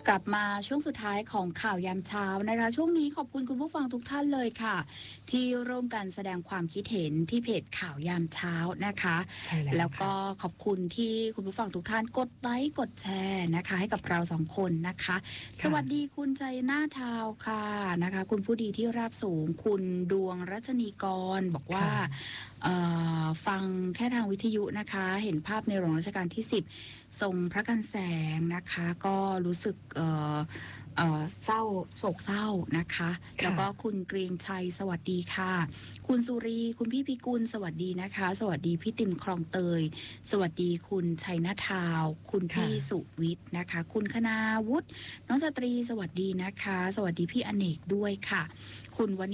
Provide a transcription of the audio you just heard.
กลับมาช่วงสุดท้ายของข่าวยามเช้านะคะช่วงนี้ขอบคุณคุณผู้ฟังทุกท่านเลยค่ะที่ร่วมกันแสดงความคิดเห็นที่เพจข่าวยามเช้านะคะใช่แล้วก็ขอบคุณที่คุณผู้ฟังทุกท่านกดไลค์กดแชร์นะคะให้กับเราสองคนนะคะสวัสดีคุณใจหน้าทาวค่ะนะคะคุณผู้ดีที่ราบสูงคุณดวงรัชนีกรบอกว่าฟังแค่ทางวิทยุนะคะเห็นภาพในหลวงรัชกาลที่10ทรงพระกันแสงนะคะก็รู้สึกเศร้าโศกเศร้านะคะแล้วก็คุณเกรียงชัยสวัสดีค่ะคุณสุรีคุณพี่พิกุลสวัสดีนะคะสวัสดีพี่ติมคลองเตยสวัสดีคุณชัยนาทาวคุณพี่สุวิทย์นะคะคุณคณาวุฒิน้องสตรีสวัสดีนะคะสวัสดีพี่อเนกด้วยค่ะคุณวัน